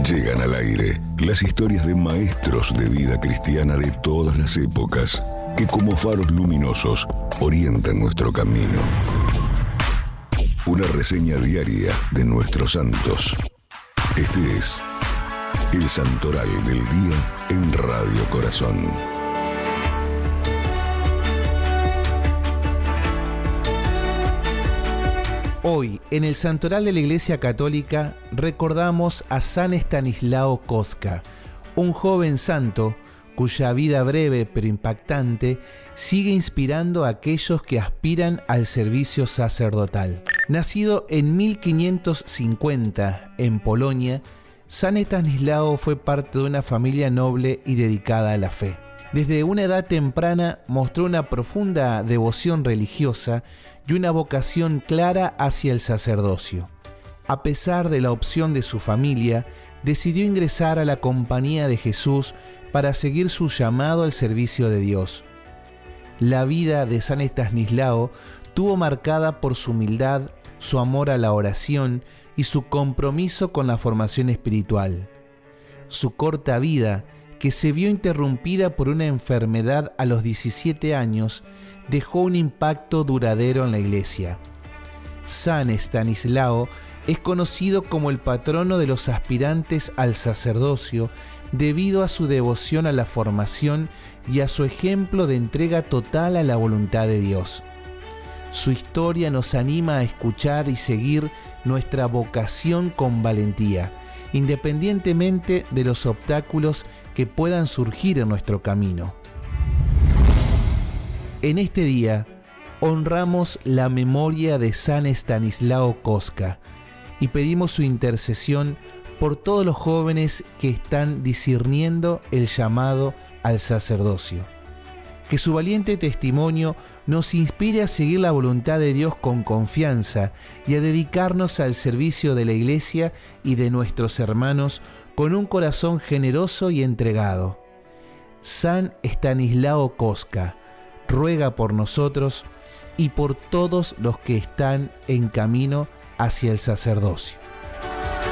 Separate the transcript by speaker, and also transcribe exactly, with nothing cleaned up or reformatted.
Speaker 1: Llegan al aire las historias de maestros de vida cristiana de todas las épocas, que como faros luminosos orientan nuestro camino. Una reseña diaria de nuestros santos. Este es el Santoral del Día en Radio Corazón.
Speaker 2: Hoy, en el Santoral de la Iglesia Católica, recordamos a San Estanislao Kostka, un joven santo cuya vida breve pero impactante sigue inspirando a aquellos que aspiran al servicio sacerdotal. Nacido en mil quinientos cincuenta en Polonia, San Estanislao fue parte de una familia noble y dedicada a la fe. Desde una edad temprana mostró una profunda devoción religiosa y una vocación clara hacia el sacerdocio. A pesar de la opción de su familia, decidió ingresar a la Compañía de Jesús para seguir su llamado al servicio de Dios. La vida de San Estanislao estuvo marcada por su humildad, su amor a la oración y su compromiso con la formación espiritual. Su corta vida, que se vio interrumpida por una enfermedad a los diecisiete años, dejó un impacto duradero en la Iglesia. San Estanislao es conocido como el patrono de los aspirantes al sacerdocio debido a su devoción a la formación y a su ejemplo de entrega total a la voluntad de Dios. Su historia nos anima a escuchar y seguir nuestra vocación con valentía, independientemente de los obstáculos que puedan surgir en nuestro camino. En este día, honramos la memoria de San Estanislao Kostka y pedimos su intercesión por todos los jóvenes que están discerniendo el llamado al sacerdocio. Que su valiente testimonio nos inspire a seguir la voluntad de Dios con confianza y a dedicarnos al servicio de la Iglesia y de nuestros hermanos con un corazón generoso y entregado. San Estanislao Kostka, ruega por nosotros y por todos los que están en camino hacia el sacerdocio.